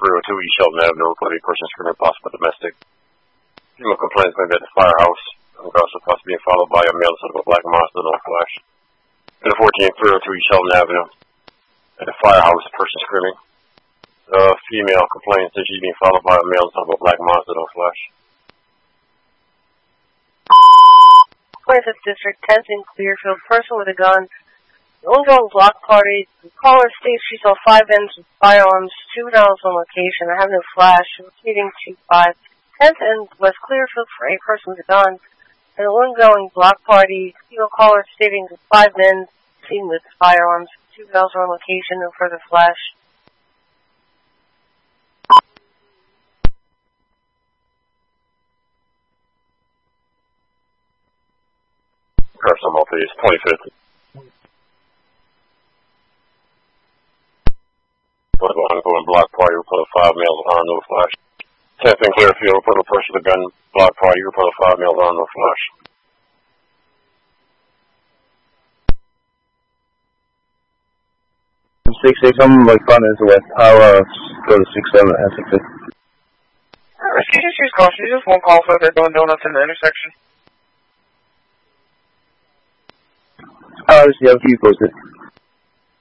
302 East Shelton Avenue, report a person screaming possible domestic. Female complaints made at the firehouse. Also possibly being followed by a male son of a black Mazda, no flash. In the 14302 East Shelton Avenue, at the firehouse, person screaming. The female complains that she's being followed by a male son of a black Mazda, no flash. 25th District, 10th in Clearfield, person with a gun. The ongoing block party. The caller states she saw 5 men with firearms, 2 dollars on location. I have no flash. Repeating 25. 10th in West Clearfield for a person with a gun. An ongoing block party. Female caller stating 5 men seen with firearms, 2 dollars on location. No further flash. Person please, 25th. Ongoing block party, report of 5 males armed, no flash. 10th in Clearfield, report of person with a gun, block party, report of 5 males armed, no flash. I'm 6-6, I'm like finding to West Power, go to 6-7 at 6-6. Rescue District's caution, just one call for they're doing donuts in the intersection. Yeah, keep posted.